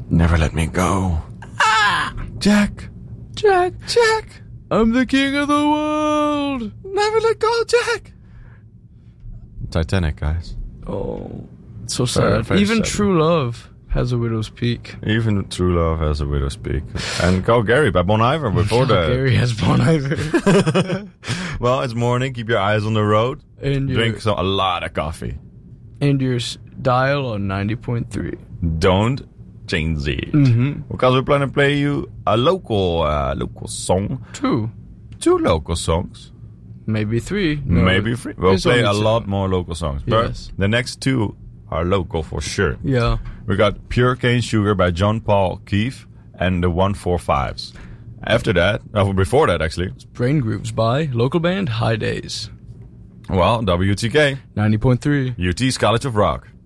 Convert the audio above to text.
Never let me go. Jack. I'm the king of the world. Never let go, Jack. Titanic, guys. Oh, so Very, sad. very Even sad. True Love has a widow's peak. Even True Love has a widow's peak. And Calgary by Bon Iver before that. Gary has Bon Iver. Well, it's morning. Keep your eyes on the road. And Drink a lot of coffee. And your dial on 90.3. Don't change it. Because we're planning to play you a local song. Two. 2 local songs. Maybe 3. No, Maybe 3. We'll it's play only a 2. lot more local songs. But Yes. the next 2 are local for sure. Yeah. We got Pure Cane Sugar by John Paul Keefe and the 145s. After that, before that actually, Brain Grooves by local band High Days. well, WTK, 90.3. UT's College of Rock.